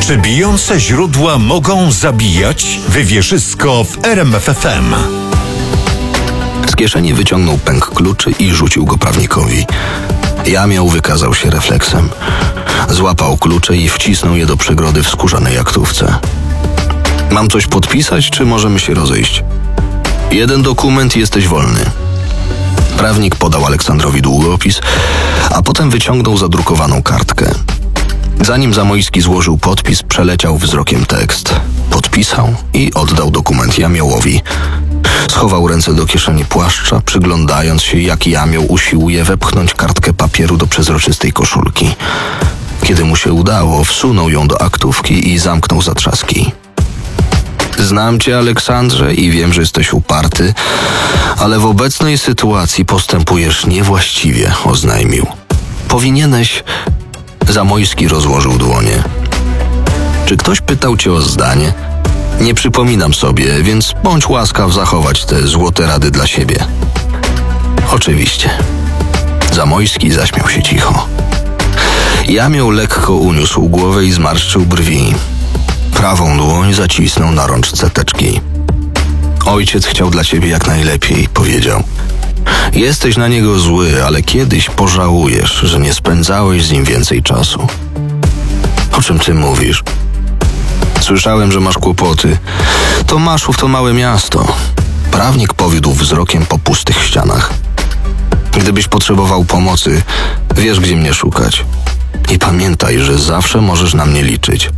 Czy bijące źródła mogą zabijać? Wywierzysko w RMF FM. Z kieszeni wyciągnął pęk kluczy i rzucił go prawnikowi. Jamiał wykazał się refleksem. Złapał klucze i wcisnął je do przegrody w skórzanej aktówce. Mam coś podpisać, czy możemy się rozejść? Jeden dokument i jesteś wolny. Prawnik podał Aleksandrowi długopis, a potem wyciągnął zadrukowaną kartkę. Zanim Zamojski złożył podpis, przeleciał wzrokiem tekst. Podpisał i oddał dokument Jamiałowi. Schował ręce do kieszeni płaszcza, przyglądając się, jak Jamiał usiłuje wepchnąć kartkę papieru do przezroczystej koszulki. Kiedy mu się udało, wsunął ją do aktówki i zamknął zatrzaski. Znam cię, Aleksandrze, i wiem, że jesteś uparty, ale w obecnej sytuacji postępujesz niewłaściwie, oznajmił. Powinieneś... Zamojski rozłożył dłonie. Czy ktoś pytał cię o zdanie? Nie przypominam sobie, więc bądź łaskaw zachować te złote rady dla siebie. Oczywiście. Zamojski zaśmiał się cicho. Jamiał lekko uniósł głowę i zmarszczył brwi. Prawą dłoń zacisnął na rączce teczki. Ojciec chciał dla ciebie jak najlepiej, powiedział. Jesteś na niego zły, ale kiedyś pożałujesz, że nie spędzałeś z nim więcej czasu. O czym ty mówisz? Słyszałem, że masz kłopoty. To Maszów to małe miasto. Prawnik powiódł wzrokiem po pustych ścianach. Gdybyś potrzebował pomocy, wiesz, gdzie mnie szukać. I pamiętaj, że zawsze możesz na mnie liczyć.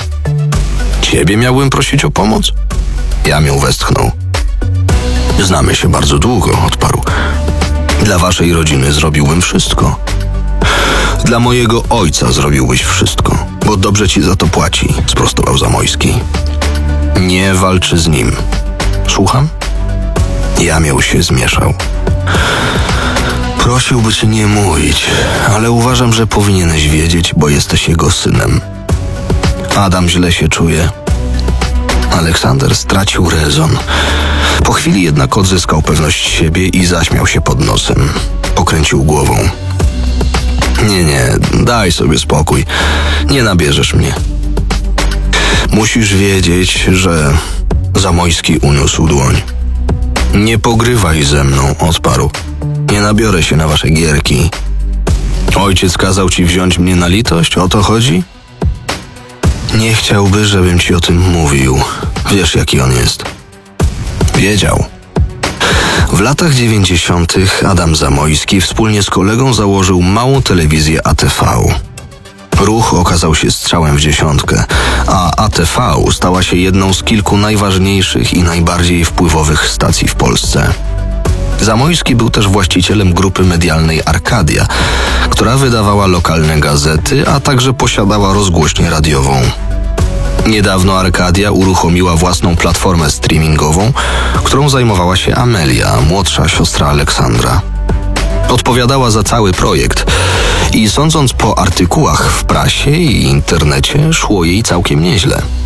Ciebie miałbym prosić o pomoc? Jamiał westchnął. Znamy się bardzo długo, odparł. Dla waszej rodziny zrobiłbym wszystko. Dla mojego ojca zrobiłbyś wszystko, bo dobrze ci za to płaci, sprostował Zamojski. Nie walczy z nim. Słucham? Jamiał się zmieszał. Prosiłby cię nie mówić, ale uważam, że powinieneś wiedzieć, bo jesteś jego synem. Adam źle się czuje. Aleksander stracił rezon. Po chwili jednak odzyskał pewność siebie i zaśmiał się pod nosem. Pokręcił głową. Nie, daj sobie spokój. Nie nabierzesz mnie. Musisz wiedzieć, że... Zamojski uniósł dłoń. Nie pogrywaj ze mną, odparł. Nie nabiorę się na wasze gierki. Ojciec kazał ci wziąć mnie na litość? O to chodzi? Nie chciałby, żebym ci o tym mówił. Wiesz, jaki on jest. Wiedział. W latach 90. Adam Zamojski wspólnie z kolegą założył małą telewizję ATV. Ruch okazał się strzałem w dziesiątkę, a ATV stała się jedną z kilku najważniejszych i najbardziej wpływowych stacji w Polsce. Zamojski był też właścicielem grupy medialnej Arkadia, która wydawała lokalne gazety, a także posiadała rozgłośnię radiową. Niedawno Arkadia uruchomiła własną platformę streamingową, którą zajmowała się Amelia, młodsza siostra Aleksandra. Odpowiadała za cały projekt i sądząc po artykułach w prasie i internecie, szło jej całkiem nieźle.